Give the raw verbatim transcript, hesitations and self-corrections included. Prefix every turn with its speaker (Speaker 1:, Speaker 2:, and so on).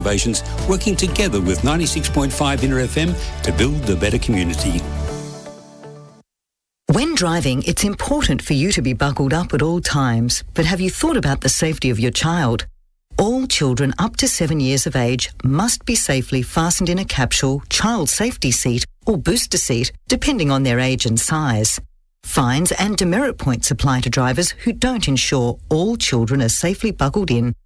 Speaker 1: Innovations, working together with ninety-six point five Inter F M to build a better community.
Speaker 2: When driving, it's important for you to be buckled up at all times. But have you thought about the safety of your child? All children up to seven years of age must be safely fastened in a capsule, child safety seat or booster seat, depending on their age and size. Fines and demerit points apply to drivers who don't ensure all children are safely buckled in